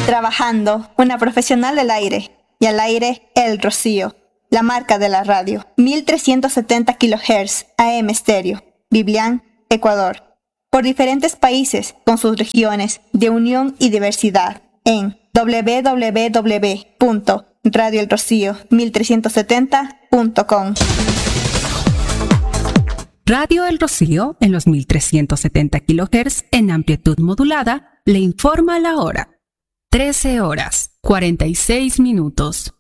Trabajando, una profesional del aire. Y al aire, El Rocío, la marca de la radio. 1370 kHz AM estéreo. Biblián, Ecuador. Por diferentes países con sus regiones de unión y diversidad en www.radioelrocío1370.com. Radio El Rocío, en los 1370 kHz en amplitud modulada, le informa la hora. 13 horas, 46 minutos.